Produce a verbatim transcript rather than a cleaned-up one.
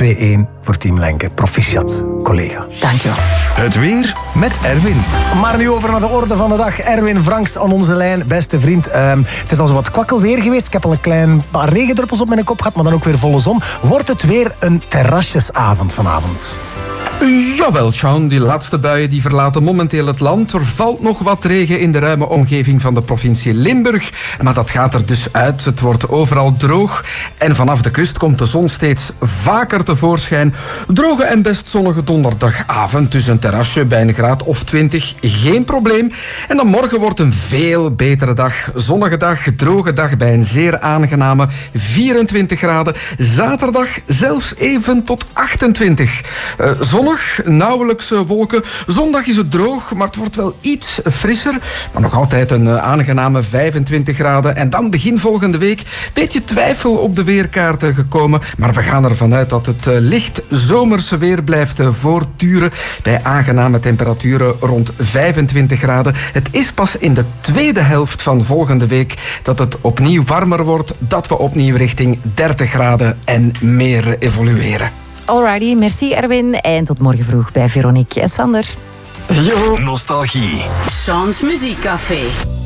twee-één voor Team Lenke. Proficiat, collega. Dankjewel. Het weer met Erwin. Maar nu over naar de orde van de dag. Erwin Franks aan onze lijn, beste vriend. Um, het is al zo wat kwakkelweer geweest. Ik heb al een klein paar regendruppels op mijn kop gehad, maar dan ook weer volle zon. Wordt het weer een terrasjesavond vanavond? Jawel, Sean. Die laatste buien die verlaten momenteel het land. Er valt nog wat regen in de ruime omgeving van de provincie Limburg. Maar dat gaat er dus uit. Het wordt overal droog. En vanaf de kust komt de zon steeds vaker tevoorschijn. Droge en best zonnige donderdagavond. Dus een terrasje bij een graad of twintig. Geen probleem. En dan morgen wordt een veel betere dag. Zonnige dag, droge dag bij een zeer aangename vierentwintig graden. Zaterdag zelfs even tot achtentwintig. Uh, zonnig, nauwelijks wolken. Zondag is het droog, maar het wordt wel iets frisser. Maar nog altijd een aangename vijfentwintig graden. En dan begin volgende week. Beetje twijfel op de weerkaarten gekomen. Maar we gaan ervan uit dat het licht zomerse weer blijft voortduren. Bij aangename temperaturen rond vijfentwintig graden. Het is pas in de tweede helft van volgende week dat het opnieuw warmer wordt. Dat we opnieuw richting dertig graden en meer evolueren. Alrighty, merci Erwin. En tot morgen vroeg bij Veronique en Sander. Yo. Nostalgie. Sean's Muziekcafé.